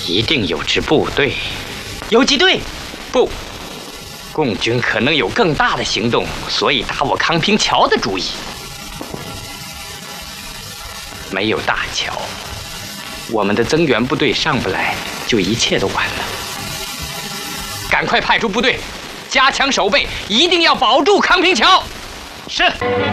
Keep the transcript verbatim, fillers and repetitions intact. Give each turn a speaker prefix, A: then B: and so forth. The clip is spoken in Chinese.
A: 一定有支部队，
B: 游击队。
A: 不，共军可能有更大的行动，所以打我康平桥的主意。没有大桥，我们的增援部队上不来，就一切都完了。赶快派出部队，加强守备，一定要保住康平桥。是。